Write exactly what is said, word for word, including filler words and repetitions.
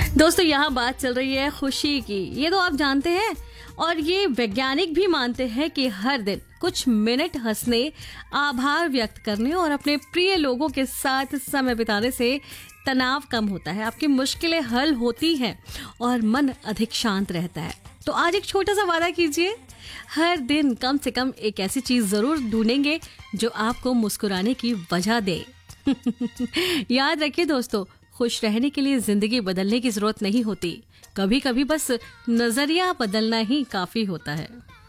दोस्तों यहाँ बात चल रही है खुशी की, ये तो आप जानते हैं। और ये वैज्ञानिक भी मानते हैं कि हर दिन कुछ मिनट हंसने, आभार व्यक्त करने और अपने प्रिय लोगों के साथ समय बिताने से तनाव कम होता है, आपकी मुश्किलें हल होती हैं और मन अधिक शांत रहता है। तो आज एक छोटा सा वादा कीजिए, हर दिन कम से कम एक ऐसी चीज जरूर ढूंढेंगे जो आपको मुस्कुराने की वजह दे। याद रखिए दोस्तों, खुश रहने के लिए जिंदगी बदलने की जरूरत नहीं होती, कभी कभी बस नजरिया बदलना ही काफी होता है।